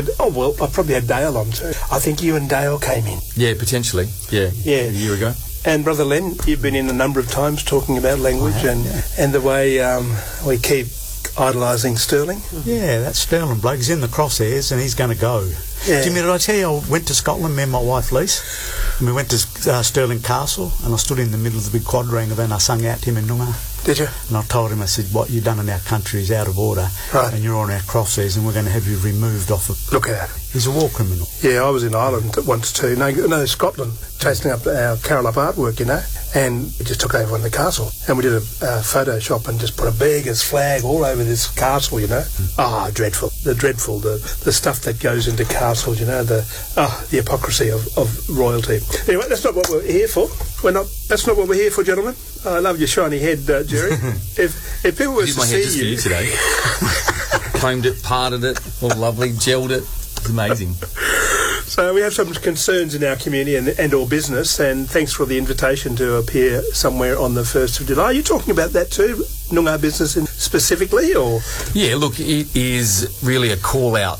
Oh, well, I probably had Dale on too. I think you and Dale came in. Yeah, potentially. Yeah. Yeah. A year ago. And Brother Len, you've been in a number of times talking about language and the way we keep idolising Sterling. Yeah, that Sterling bloke, he's in the crosshairs and he's going to go. Yeah. Jimmy, did I tell you I went to Scotland, me and my wife Lise, and we went to Stirling Castle, and I stood in the middle of the big quadrangle and I sung out to him in Noongar. Did you? And I told him, I said, what you've done in our country is out of order, and you're on our crosshairs and we're going to have you removed off of... Look at that. He's a war criminal. Yeah, I was in Ireland once too. No, Scotland, chasing up our Carolup artwork, you know, and we just took over on the castle. And we did a Photoshop and just put a beggar's flag all over this castle, you know. Dreadful. The stuff that goes into castles, you know, the hypocrisy of royalty. Anyway, that's not what we're here for. That's not what we're here for, gentlemen. I love your shiny head, Jerry. If people were to see you today, combed it, parted it, all lovely, gelled it. It's amazing. So we have some concerns in our community and our business, and thanks for the invitation to appear somewhere on the 1st of July. Are you talking about that too, Noongar business specifically, or? Yeah, look, it is really a call out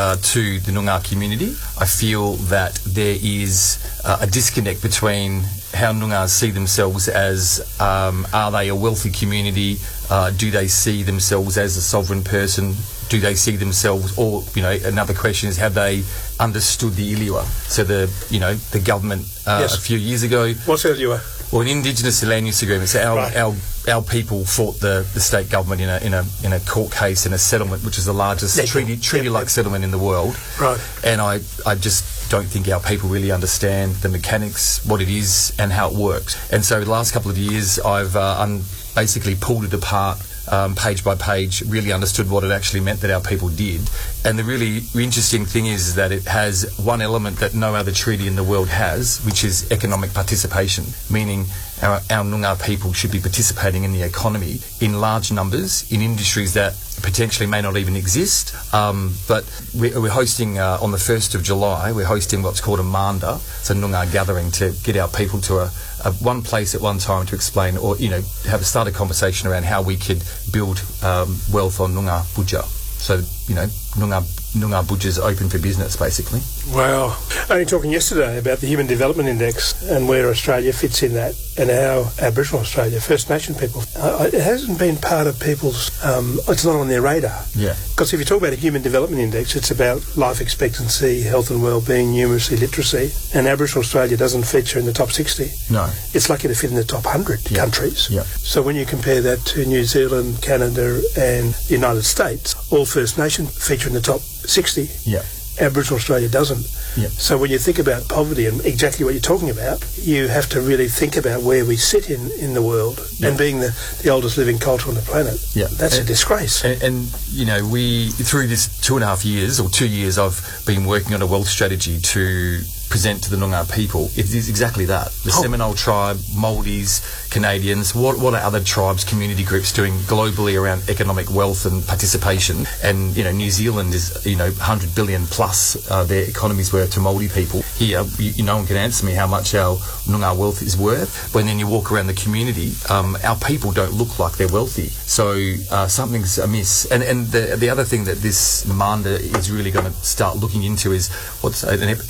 to the Noongar community. I feel that there is a disconnect between how Noongars see themselves as, are they a wealthy community? Do they see themselves as a sovereign person? Do they see themselves, or, you know, another question is, have they understood the Iliwa? So the government a few years ago. What's Iliwa? Well, an Indigenous land use agreement. So our people fought the state government in a court case in a settlement, which is the largest treaty-like settlement in the world. Right. And I just don't think our people really understand the mechanics, what it is, and how it works. And so the last couple of years, I've basically pulled it apart. Page by page, really understood what it actually meant that our people did. And the really interesting thing is that it has one element that no other treaty in the world has, which is economic participation, meaning our Noongar people should be participating in the economy in large numbers, in industries that potentially may not even exist. But we're hosting, on the 1st of July, we're hosting what's called a Manda, it's a Noongar gathering to get our people to one place at one time to explain, or, you know, start a conversation around how we could build wealth on Noongar Budja. So, you know, Noongar Budja is open for business, basically. Wow. Only talking yesterday about the Human Development Index and where Australia fits in that, and how Aboriginal Australia, First Nation people, it hasn't been part of people's, it's not on their radar. Yeah. Because if you talk about a Human Development Index, it's about life expectancy, health and well-being, numeracy, literacy, and Aboriginal Australia doesn't feature in the top 60. No. It's lucky to fit in the top 100 countries. Yeah. So when you compare that to New Zealand, Canada and the United States, all First Nation feature in the top 60. Yeah. Aboriginal Australia doesn't. Yep. So when you think about poverty and exactly what you're talking about, you have to really think about where we sit in the world. Yep. And being the oldest living culture on the planet, that's a disgrace. And you know, through this 2.5 years, or 2 years, I've been working on a wealth strategy to present to the Noongar people. It is exactly that. The Seminole tribe, Māoris, Canadians, what are other tribes, community groups doing globally around economic wealth and participation? And, you know, New Zealand is, you know, 100 billion plus their economies worth to Māori people. Here, no one can answer me how much our Noongar wealth is worth. When then you walk around the community, our people don't look like they're wealthy. So something's amiss. And the other thing that this Manda is really going to start looking into is what's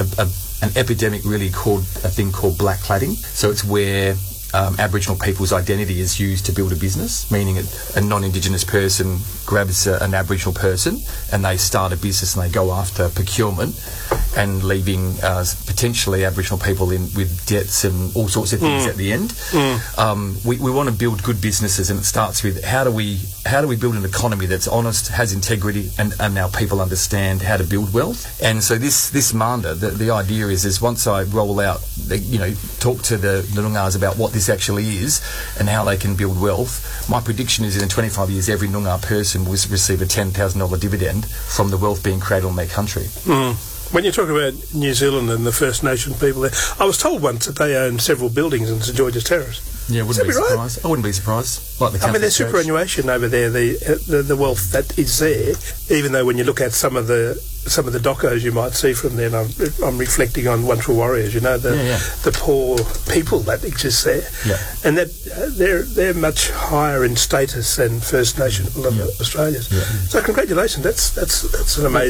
an epidemic really called a thing called black cladding. So it's where Aboriginal people's identity is used to build a business, meaning a non-Indigenous person grabs an Aboriginal person and they start a business and they go after procurement and leaving potentially Aboriginal people with debts and all sorts of things at the end. We want to build good businesses, and it starts with how do we build an economy that's honest, has integrity, and our people understand how to build wealth. And so this Manda, the idea is once I roll out, talk to the Noongars about what this actually is and how they can build wealth. My prediction is in 25 years, every Noongar person will receive a $10,000 dividend from the wealth being created on their country. When you talk about New Zealand and the First Nation people there, I was told once that they own several buildings in St George's Terrace. Yeah, wouldn't be surprised. Right? I wouldn't be surprised. Like the Catholic there's Church. superannuation over there, the wealth that is there, even though when you look at some of the docos you might see from there, and I'm reflecting on One True Warriors, the poor people that exist there, and that they're much higher in status than First Nation people of Australians. So congratulations, that's an amazing